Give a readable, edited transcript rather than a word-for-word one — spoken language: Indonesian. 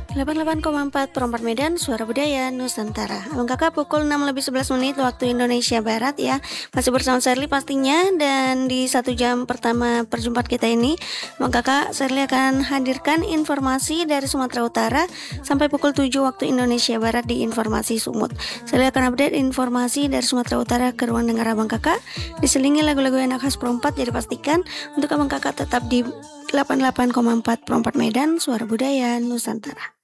88,4 Perempat Medan, Suara Budaya Nusantara. Abang kakak pukul 6:11 waktu Indonesia Barat ya. Masih bersama Sherly pastinya. Dan di 1 jam pertama perjumpaan kita ini, abang kakak Sherly akan hadirkan informasi dari Sumatera Utara sampai pukul 7 waktu Indonesia Barat di Informasi Sumut. Sherly akan update informasi dari Sumatera Utara ke ruang dengar abang kakak, diselingi lagu-lagu enak khas perempat. Jadi pastikan untuk abang kakak tetap di 88,4 Perempat Medan, Suara Budaya Nusantara.